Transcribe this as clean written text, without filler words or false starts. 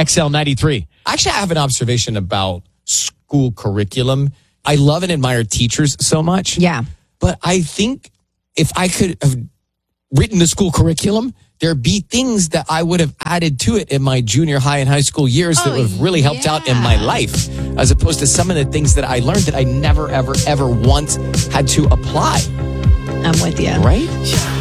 XL93. Actually, I have an observation about school curriculum. I love and admire teachers so much. Yeah. But I think if I could have written the school curriculum, there'd be things that I would have added to it in my junior high and high school years that would have really helped out in my life, as opposed to some of the things that I learned that I never, ever, ever once had to apply. I'm with you. Right?